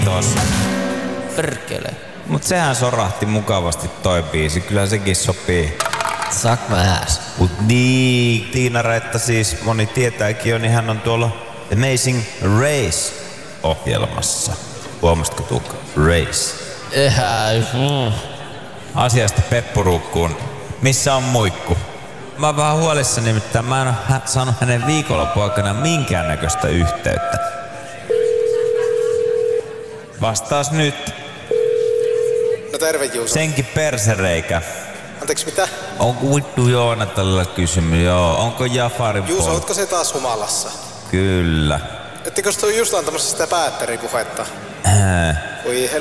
Tossa. Perkele. Mut sehän sorahti mukavasti toi biisi, kyllä sekin sopii. Suck my ass. Mut niin, Tiina Raitta siis moni tietääkin jo, niin hän on tuolla Amazing Race-ohjelmassa. Huomasitko Tuukka? Race. Asiasta peppuruukkuun. Missä on muikku? Mä oon vähän huolissani, nimittäin mä en oo saanut hänen viikonloppuaikana minkäännäköistä yhteyttä. Vastaas nyt. No terve Juuso. Senkin persereikä. Anteeksi mitä? Onko vittu Joonatalla kysymys? Joo. Onko Jafarin Juuso, ootko se taas humalassa? Kyllä. Ettekö se just antamassa sitä päättäripuhetta? Oi